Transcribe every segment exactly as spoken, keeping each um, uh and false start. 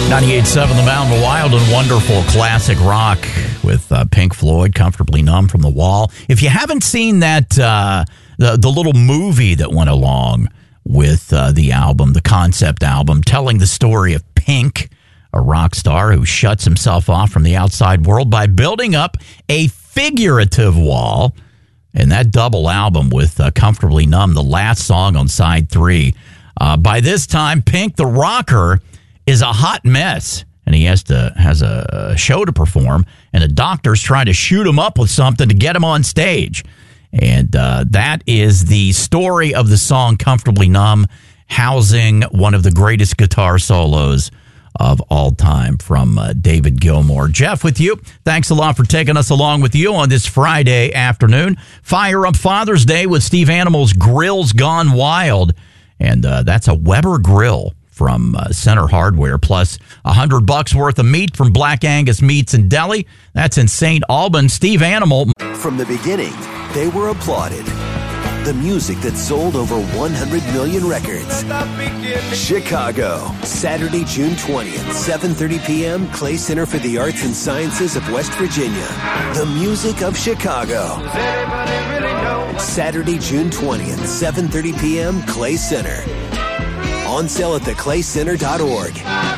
ninety-eight point seven The Mountain, wild and wonderful classic rock with uh, Pink Floyd, Comfortably Numb from The Wall. If you haven't seen that, uh, the, the little movie that went along with uh, the album, the concept album, telling the story of Pink, a rock star who shuts himself off from the outside world by building up a figurative wall. And that double album with uh, Comfortably Numb, the last song on side three. Uh, by this time, Pink, the rocker, is a hot mess, and he has to has a show to perform, and the doctor's trying to shoot him up with something to get him on stage. And uh, that is the story of the song Comfortably Numb, housing one of the greatest guitar solos of all time from uh, David Gilmour. Jeff, with you. Thanks a lot for taking us along with you on this Friday afternoon. Fire up Father's Day with Steve Animal's Grills Gone Wild, and uh, that's a Weber grill from uh, Center Hardware, plus a hundred bucks worth of meat from Black Angus Meats and Deli. That's in Saint Albans. Steve Animal. From the beginning, they were applauded. The music that sold over one hundred million records. Chicago, Saturday, June twentieth, seven thirty p.m., Clay Center for the Arts and Sciences of West Virginia. The music of Chicago. Saturday, June twentieth, seven thirty p.m., Clay Center. On sale at the clay center dot org.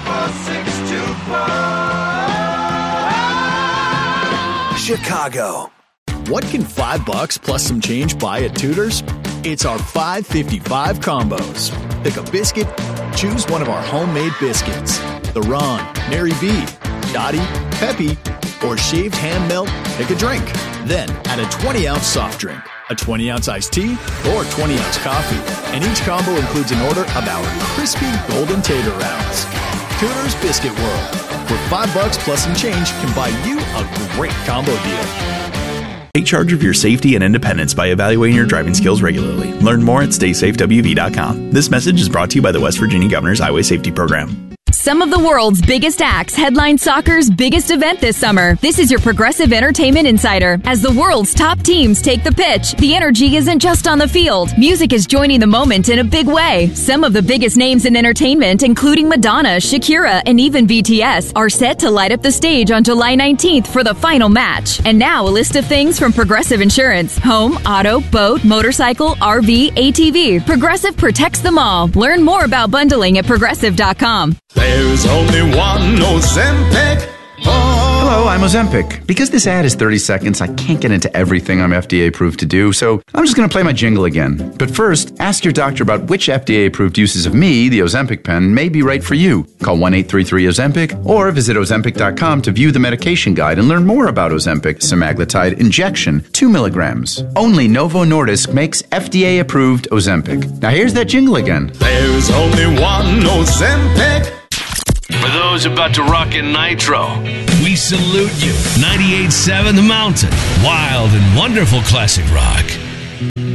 Chicago. What can five bucks plus some change buy at Tudor's? It's our five fifty-five combos. Pick a biscuit, choose one of our homemade biscuits. The Ron, Mary B, Dottie, Peppy, or shaved hand melt, pick a drink. Then add a twenty ounce soft drink, a twenty ounce iced tea, or twenty ounce coffee. And each combo includes an order of our crispy golden tater rounds. Tudor's Biscuit World, where five bucks plus some change can buy you a great combo deal. Take charge of your safety and independence by evaluating your driving skills regularly. Learn more at stay safe w v dot com. This message is brought to you by the West Virginia Governor's Highway Safety Program. Some of the world's biggest acts headline soccer's biggest event this summer. This is your Progressive Entertainment Insider. As the world's top teams take the pitch, the energy isn't just on the field. Music is joining the moment in a big way. Some of the biggest names in entertainment, including Madonna, Shakira, and even B T S, are set to light up the stage on July nineteenth for the final match. And now a list of things from Progressive Insurance. Home, auto, boat, motorcycle, R V, A T V. Progressive protects them all. Learn more about bundling at progressive dot com. There's only one Ozempic. Oh. Hello, I'm Ozempic. Because this ad is thirty seconds, I can't get into everything I'm F D A approved to do, so I'm just going to play my jingle again. But first, ask your doctor about which F D A approved uses of me, the Ozempic pen, may be right for you. Call one eight three three Ozempic or visit ozempic dot com to view the medication guide and learn more about Ozempic semaglutide injection, two milligrams. Only Novo Nordisk makes F D A approved Ozempic. Now here's that jingle again. There's only one Ozempic. For those about to rock in Nitro, we salute you. ninety-eight point seven The Mountain. Wild and wonderful classic rock.